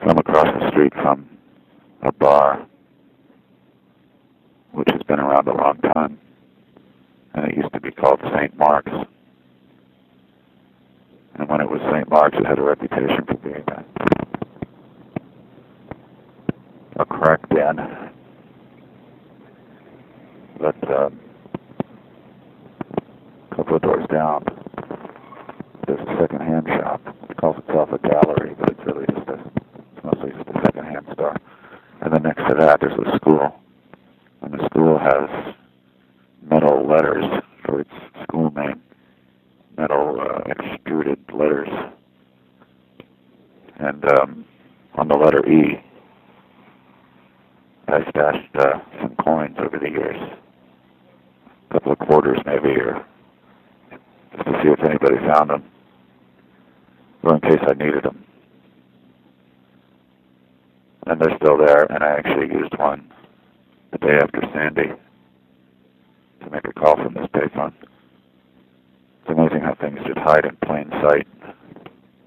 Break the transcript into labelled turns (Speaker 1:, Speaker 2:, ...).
Speaker 1: from across the street from a bar which has been around a long time, and it used to be called St. Mark's. And when it was St. Mark's, it had a reputation for being a crack den. But a couple of doors down, there's a second-hand shop. It calls itself a gallery, but it's really it's mostly just a second-hand store. And then next to that, there's a school. And the school has metal letters for its school name. Metal extruded letters. And on the letter E, I stashed some coins over the years. A couple of quarters maybe, or just to see if anybody found them, or in case I needed them. And they're still there, and I actually used one the day after Sandy to make a call from this payphone. It's amazing how things just hide in plain sight.